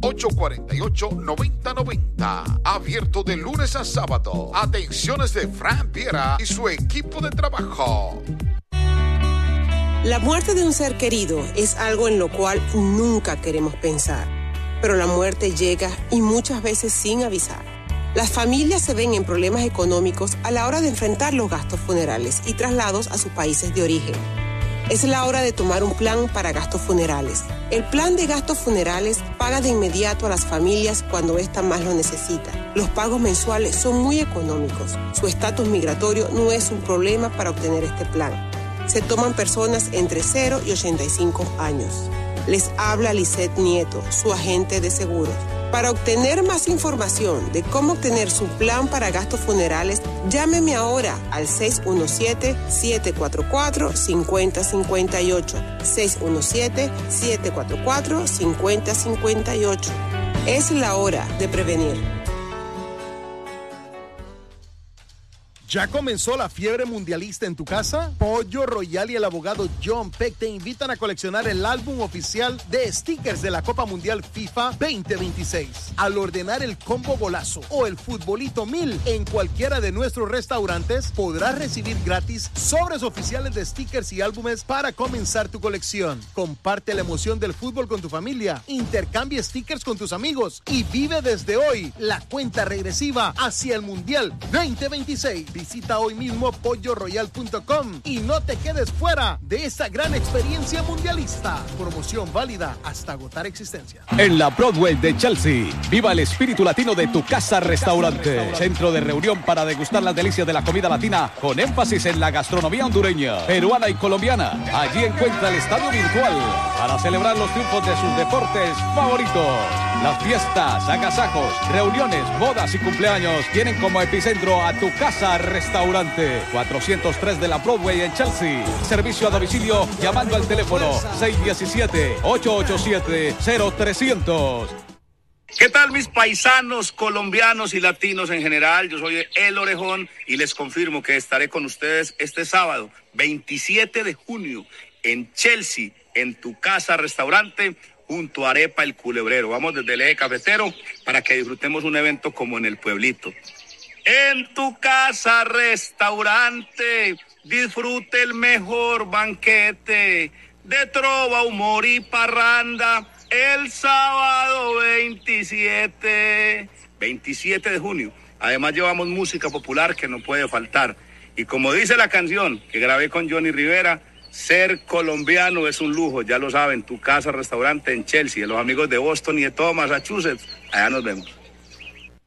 848-9090. Abierto de lunes a sábado. Atenciones de Fran Piera y su equipo de trabajo. La muerte de un ser querido es algo en lo cual nunca queremos pensar, pero la muerte llega y muchas veces sin avisar. Las familias se ven en problemas económicos a la hora de enfrentar los gastos funerales y traslados a sus países de origen. Es la hora de tomar un plan para gastos funerales. El plan de gastos funerales paga de inmediato a las familias cuando ésta más lo necesita. Los pagos mensuales son muy económicos. Su estatus migratorio no es un problema para obtener este plan. Se toman personas entre 0 y 85 años. Les habla Lisette Nieto, su agente de seguros. Para obtener más información de cómo obtener su plan para gastos funerales, llámeme ahora al 617-744-5058. 617-744-5058. Es la hora de prevenir. ¿Ya comenzó la fiebre mundialista en tu casa? Pollo Royal y el abogado John Peck te invitan a coleccionar el álbum oficial de stickers de la Copa Mundial FIFA 2026. Al ordenar el combo golazo o el futbolito 1000 en cualquiera de nuestros restaurantes, podrás recibir gratis sobres oficiales de stickers y álbumes para comenzar tu colección. Comparte la emoción del fútbol con tu familia, intercambia stickers con tus amigos y vive desde hoy la cuenta regresiva hacia el Mundial 2026. Visita hoy mismo polloroyal.com y no te quedes fuera de esta gran experiencia mundialista. Promoción válida hasta agotar existencia. En la Broadway de Chelsea, viva el espíritu latino de Tu Casa Restaurante. Centro de reunión para degustar las delicias de la comida latina con énfasis en la gastronomía hondureña, peruana y colombiana. Allí encuentra el estadio virtual para celebrar los triunfos de sus deportes favoritos. Las fiestas, agasajos, reuniones, bodas y cumpleaños tienen como epicentro a Tu Casa Restaurante. 403 de la Broadway en Chelsea. Servicio a domicilio llamando al teléfono 617-887-0300. ¿Qué tal, mis paisanos colombianos y latinos en general? Yo soy El Orejón y les confirmo que estaré con ustedes este sábado, 27 de junio, en Chelsea, en Tu Casa Restaurante, junto a Arepa El Culebrero. Vamos desde el eje cafetero para que disfrutemos un evento como en el pueblito. En Tu Casa Restaurante, disfrute el mejor banquete de trova, humor y parranda el sábado 27 de junio. Además llevamos música popular que no puede faltar. Y como dice la canción que grabé con Johnny Rivera, ser colombiano es un lujo, ya lo saben. Tu Casa Restaurante en Chelsea, los amigos de Boston y de todo Massachusetts, allá nos vemos.